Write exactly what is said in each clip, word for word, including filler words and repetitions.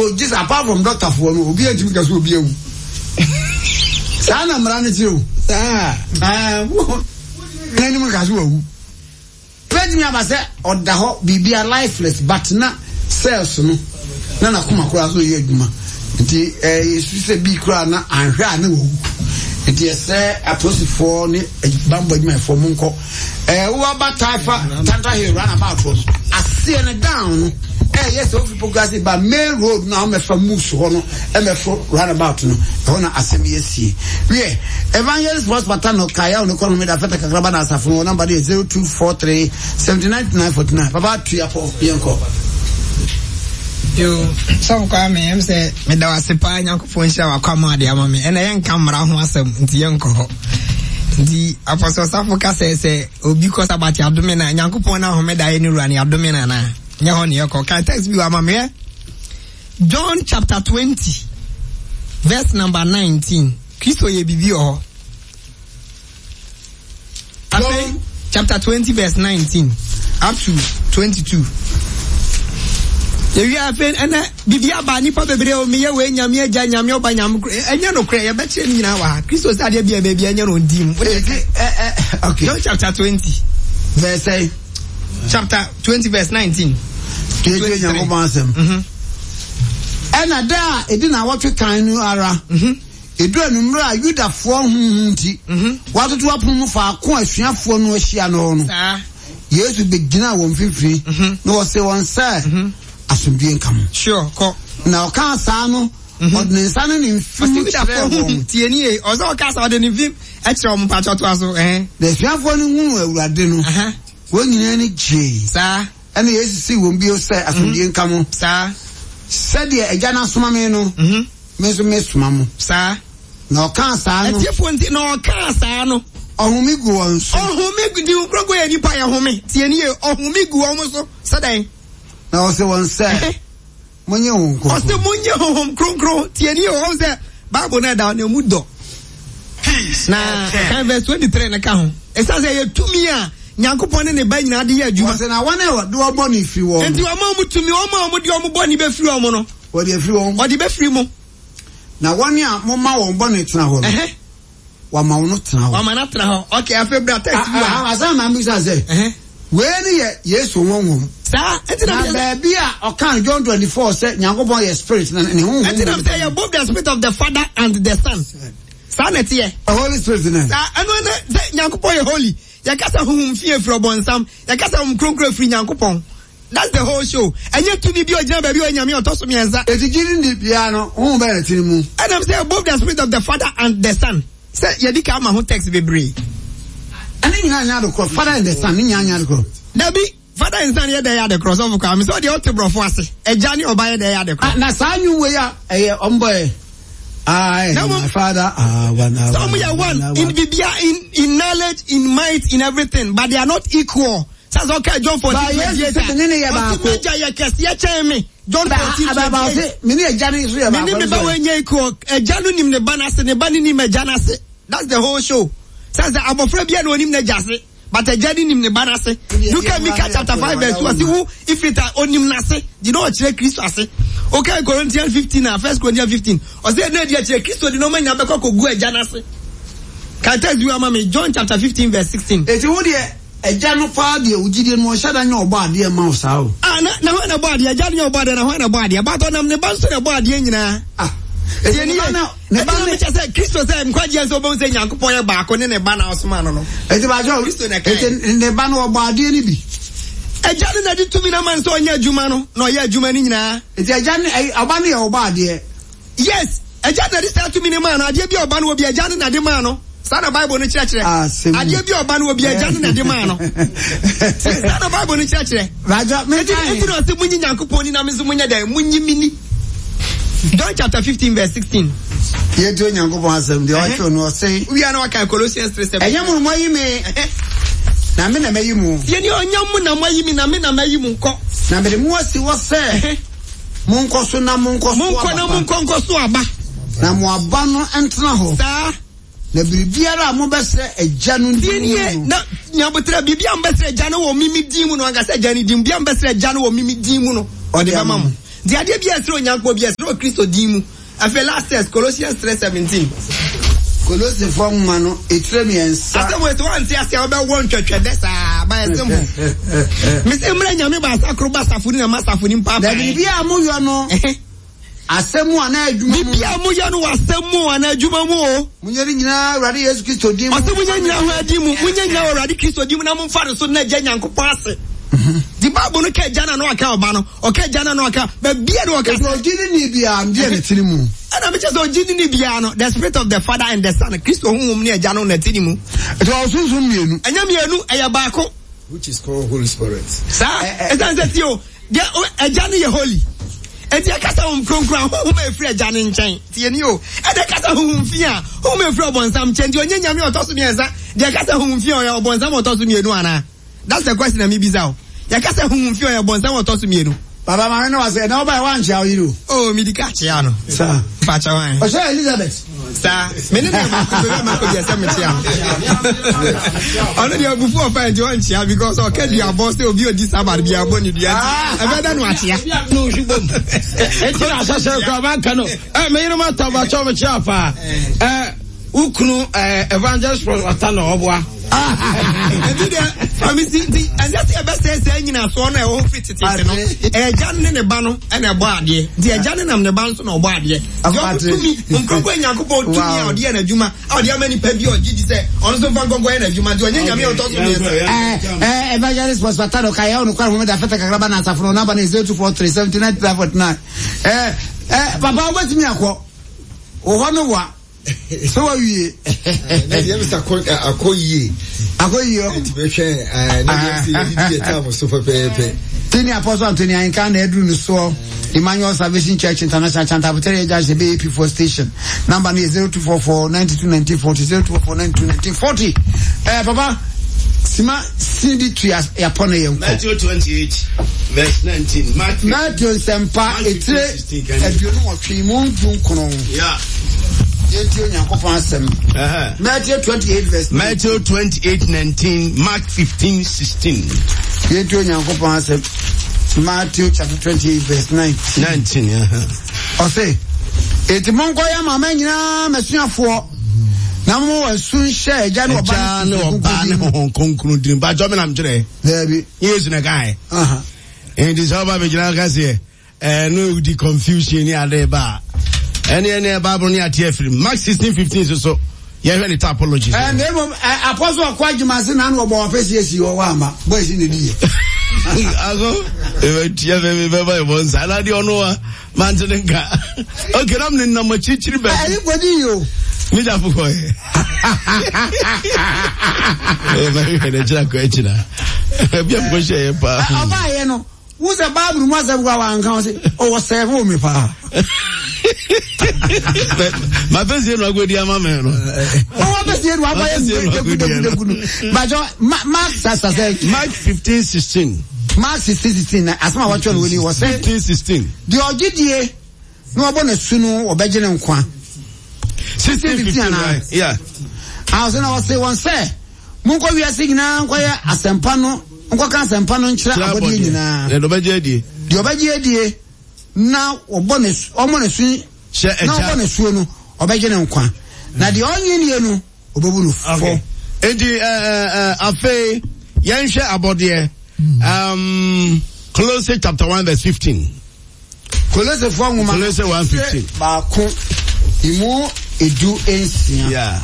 just apart from doctor for no obi ejimi ka so obi ewu sana mra ne tiro ah ah nani mo ka so ewu pedi mi abase oda ho bibia lifeless but na cells no na na kuma kura so ye adwuma nti eh yesu se bi kura na anhwa na wo nti ese apostle ni bambo adwuma for monko eh wo ba taifa tanta he run about no asie na down eh yes of progressive by main road now me from move so no e me for run about no e na asem yesie we evangelist was patano kaya on economy da feta kakraba na asafo no number is zero two four three seven nine nine four nine baba tuya for yenko yo some kwa me em say me da wasepa nyankofo nhyia wakwa de ama me ena yen kamera ho asem nti yenko ho nti apostle safoka say say obi ko sabati adome na nyankofo na ho me da ye ni ruani adome na na nya ho ne yeko kan text bi ama me John chapter twenty verse number nineteen Kristo ye bibi o John chapter twenty verse nineteen up to twenty-two. You have been and Bibia Bani Papa Brio, me away, Yamia, Janyam, Banyam, and you know, Cray, I bet you now. Christos had a baby and your own team. Okay, chapter twenty, verse chapter twenty, verse nineteen. Mm-hmm. And a da, it didn't want to kind you ara. It do number you da four hunty. What to happen for a question for no shiano. Yes, we begin our one fifty. No, say one sir. Asumdie nkam sure ko na oka sa no odinsa no ni film tie ni e ozo oka sa odin film e kire o mpa choto aso eh the fiafo no hu awurade no aha wonyina ni je sa ene yesisi won bi o say asumdie nkam sa sade eja na soma me no mhm me so me soma mo sa na oka sa no etiefo nti na oka sa no ohumi gu won so ohumi gu di ukrogo ya ni pa ya home tie ni e ohumi gu won so sade na o se won say monye won ko o se monye hom kronkron tieni o say bible na da na mu do na kan verse twenty-three na ka ho e say say ye tumi a nyankopon ne ba nyina de ye adwuma o se na won e do obo ni fi wo enti o ma mu tumi o ma mu de o mu bo ni be firi o mu no o de firi o o de be firi mu na won a mo ma won bo ni tena ho no wa ma won tena ho wa ma na tena ho okay afa bra text you ah asa ma mi say eh we ni ye yesu won won sa etina baby a okan John twenty-four say nyankopon your spirit na ne hu etina say you both the spirit of the father and the son sa na tie the holy spirit na sa anu na say nyankopon your holy ya kasa hu fie fro bonsam ya kasa hu kronkro fri nyankopon. That's the whole show. And yet to be a jam baby when you toss me and that it's giving the piano hu be tinimu and I'm say both the spirit of the father and the son say yedika ma hu text be bre ani nya nya do ko father and the son nya nya do ko dabi father and son here they are the cross of come so the old bro for us e jani oba there the cross na sa nyu we ya eh omboy I my father ah one some are one in bibia in in knowledge in might in everything but they are not equal. That's okay John fourteen John fourteen about it mini e jani so ya ba mini ba wenye equal e janu nim ne banase ne bani nim e janase. That's the whole show. Says the abofra bia no nim ne jase but a journey nim ne banase. Look at Micah chapter five verse two. See who if it are onim nase. You know what Christ ase. Okay, Corinthians fifteen na First Corinthians fifteen. O say na dia che Christ di no man na be ko gu e janase. Can tell you am me John chapter fifteen verse sixteen. E ti wo de eja no pa de ugide no hada nya oba ade ma usa o. Ah na na ho na oba ade eja nya oba ade na ho na oba ade ba to nam ne ba so na oba ade nyina. Ah eni na ne ba me che say Christ say nkwaje so bo say nyankopon ye ba ko ne ne ba na osoma no no e ti ba jo Christ ne kai ne ba na oba ade ni bi eja ne na di tumi na man so onya adwuma no na oya adwuma ni nyina e ti eja ne oba ne ye oba ade yes eja na di say tumi ne man ade bi oba no obi eja ne na di man no sana bible no chire chire ade bi oba no obi eja ne na di man no sana bible no chire chire raja me ti no se munyi nyankopon ni na me so munya da munyi mini. John chapter fifteen verse sixteen. Ye do nyankopon asem de o cho no say we are no kan Colossians three seven. Enyam mo yi me na me na mayi mu ye ni onyam na mayi mi na me na mayi mu nko na me de mu asi wo say mu nko so na mu nko so mu nko na mu nko nko so aba na mu aba no entena ho sa na biribiara mo bese eja no ndi na nyabotra bibia mbese eja no wo mimi din mu no anga se eja ni din bia mbese eja no wo mimi din mu no o de mama mu The idea be as Nyanko be as Christo Dimu. I feel last test Colossians three seventeen. Colossians four mano etremians. After what one say about one church that's by a symbol. Mister Mrenya me ba sakroba safuni na masafuni papa. Da bibia mu yo no. Asemu ana adwuma mu. Bibia mu yo no asemu ana adwuma mu. Munyeri nyina Awurade Yesu Kristo dim. Asemu nyina ho adimu, munya nyina Awurade Kristo dim na mo fa so na gya Nyankopɔn ase. The Bible no ke jana no aka oba no, o ke jana no aka, be bia no aka. So gidi ni bia ndie ne tiri mu. And I'm just so gidi ni bia no, the spirit of the Father and the Son. Kristo honhom ne jana no na tiri mu. It was so mienu. Anya mienu eya baako, which is called Holy Spirit. Sir, it doesn't say you, the jana ye holy. Enti akasa hom kronkron hom efri jana nchen. Tie ni o. E de kasa hom fia, hom efri obonsam nchen. Di onye nyame otoso miensa, de kasa hom fia o obonsam otoso mienu ana. That's the question na me bizao. Ya kasa hum fio ya bonza wo tosu mienu. Baba ma no wase na oba wan chia yiru. Oh mi dika chia no. Sir. Pa chia wan. O say Elizabeth. Sir. Me ne na ko be ma ko dia se me chia. Ono dia bufu of find you chia because o ke dia boss obi odi sabar bia boni dia. E be da no achia. No shubom. E ti na sase ko ba kan no. Eh me yiro ma ta ba cho me chia fa. Eh ukunu eh evangelist pastor no oboa. And do that. Famisi ti and that's the best say nyina so na e ho fit tete no. E jan ne ne ba no e na bo ade. Di e jan nam ne ba so na obo ade. Tumi nkroko Nyankopɔn tumi a ode na adwuma. A ode amani pa bi o gidi say ono so fa gongo na adwuma. Di onye nyame o to so ne. Eh eh evangelist pastor no kai ono kwa mo da feta kakraba na asafo no number na zero two four three seven nine three four nine. Eh eh papa obetimi akọ. O ho no wa. So what you na dia Mister Akoyi Akoyi yo ti be hwe na dia si di time so pepe Tini Apostle Anthony Anka na edru no so Emmanuel Salvation Church International Chantabuteri Eja B P four station number is zero two four four nine two one nine four zero zero two four four nine two one nine four zero eh papa Sima Cindy Tria yapone yenko Matthew twenty-eight verse nineteen Matthew Matthew sempa etre eduonu otwe mu ndun kono yeah Uh-huh. Matthew twenty-eight verse Matthew twenty-eight nineteen Mark fifteen sixteen Matthew chapter twenty-eight verse nineteen nineteen uh-huh. O say eti monko ya mama nyina masuafo na mo wasun hye eja no oba no ho konkrun din ba jo me nam kire there be yes na guy uh-huh. And this over me jina ka say eh no di confusion ni ade ba any any Bible ni ati efiri Mark sixteen fifteen so so ye hwe ni typology and then apostle akwajima se na no obo ofesi esi wo wa ma boy si ne die ago e tia be be be bon sala di ono wa man to nka okay ram ni na mo chichiri be e godi yo mi da fu ko e e ba ke de jira ko e chira bi am ko she pa aba ye no wo se Bible mo se gwa wa nkan se o wo se wo mi pa ma pesi no agodi ama me no o wa pesi no abaye de gudu bajo Mark sasa say Mark fifteen sixteen Mark sixteen sixteen asma wa chon woni wo say fifteen sixteen di ogidie no obo na sunu obeje ne nkwa sixteen fifteen yeah I was na say one say munko wi ase nyina nkwa ya asempa no nkwa ka asempa no nkyira abodi nyina e do beje adie di obeje adie na obo na omo na sun she eja na obo na suo no obeje ne nkwa na di onye nie no obebu no fo edi eh eh afa yenhwe abode um Colossians chapter one verse fifteen Colossians four ngoma Colossians one fifteen ba ko imu edu ensia yeah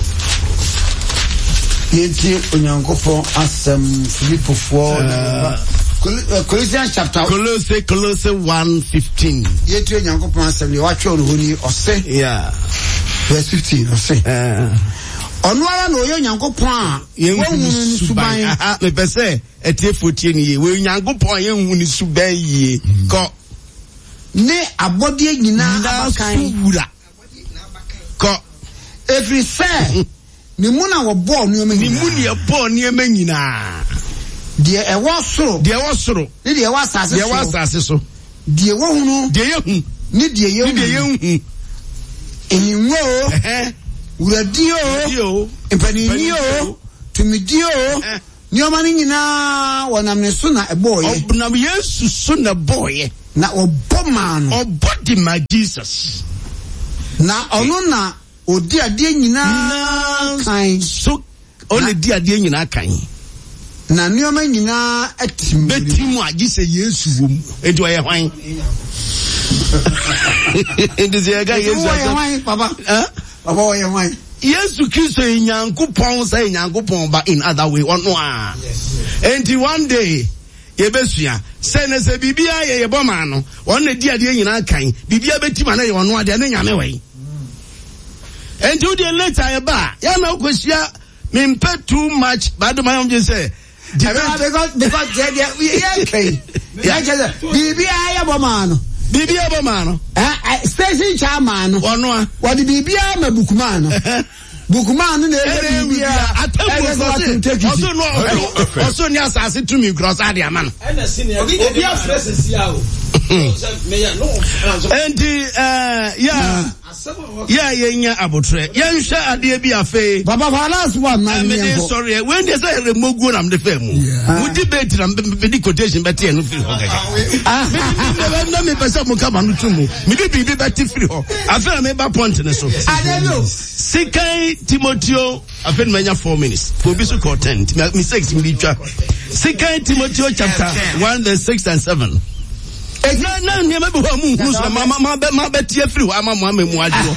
yenti onyankopon asem Philippo four Colossians chapter Colossians Colossians one fifteen yenti onyankopon asem ni watwe ono honi ose yeah verse fifteen ose eh ono ara na oyo nyankopon a wonhunu suban aha me pese etie fotie ni ye we nyankopon ye nhunu suban ye ko ne abode nyina abakan wura ko every say ni mu na wo bo ni o me ni mu ni e bo ni e me nyina de e wo soro de e wo soro ni de e wo asase so de e wo asase so de e wo hunu de ye hu ni de ye hu ni de ye hu enwo eh uradio yo empanini o tumidio ni o mani nyina wonam ne so na eboye obnam Yesu so na boye na oboma no obody my Jesus na ono na odi ade nyina kan so only di ade nyina kan na nioma nyina atim betimu agi se Yesu wom enti oye hwan enti se ga Yesu hwan papa eh papa oye hwan Yesu Kristo Nyankopon say Nyankopon ba in other way ono a enti one day yebesua say na se bibia ye yeboma no won na di ade nyina kan bibia betima na ye ono ade na nyame wai enti u dey later ye ba ya na okosia me pay too much but my own just say because because we okay yeah bibia ye boma no bibia boma no eh station chairman no ono a what bibia ma bukuma no bukuma no na e bibia also no also ni asase to me cross ade amano na senior obi afrese sia o and uh yeah yeah yenya abotre yenhwe ade bi afa baba for last one na me sorry when they say remogu na me fam we debate na me quotation better no feel okay ah me me pesa mo kama no tumu me bi bi better free ho afa me ba point ne so Second Timoteo afa me nya four minutes for bi so content me six me twa Second Timoteo chapter one verse six and seven. Na na ni me be ho mu hu so ma ma ma be tie free ho ama mo amemu ajo.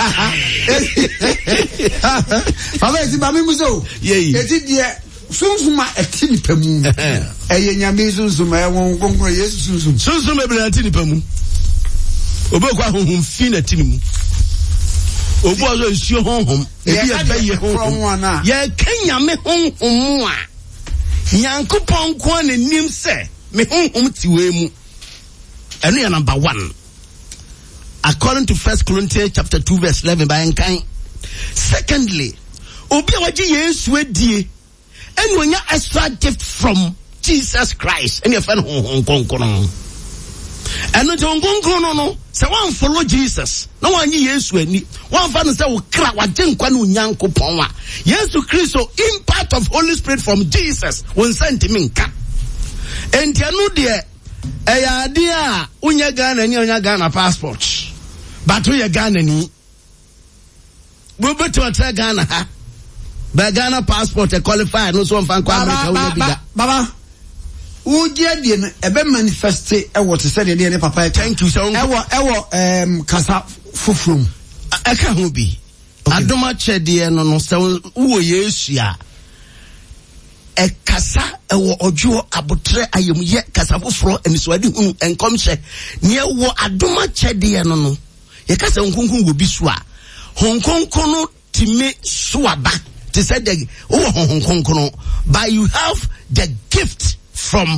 Baba esi ba mi mu so. Eti die sunsuma eti ni pamu. Eye nyame sunsuma e won konkon Yesu sunsum. Sunsuma be eti ni pamu. Obo kwa honhom fi na tini mu. Obo azo nsuo honhom. Ebi e be ye honhom. Ye kanyame honhom a. Nyankopon ko na nim se me honhom ti we mu. And we are number one. According to First Corinthians chapter two verse eleven by Nkai. Secondly, obi awaji Yesu edie. And when you extra gift from Jesus Christ, and your friend hon hon kono. And no hon kono no, say one follow Jesus. No one Yesu ani. One fan say o kra wa jenkwa no Nyankopon wa. Yesu Kristo impact of Holy Spirit from Jesus won sent me nka. And anu de eya dia unya Ghana ni unya Ghana passport but unya Ghana ni we beto atra Ghana ha ba Ghana passport e qualify no so mfa kwa America unya biga baba uje die no ebe manifest e what say de ne papa thank you so e wo e wo em kasa fufrum e ka ho bi adoma chede no no se wo Yesu a e kasa e wo ojo abotre ayemye kasa foforo eniswadi hunu enkomhye ne wo adoma chede no no ye kasa nkonkon go bi so a honkonkon no time suaba te said the wo honkonkon but you have the gift from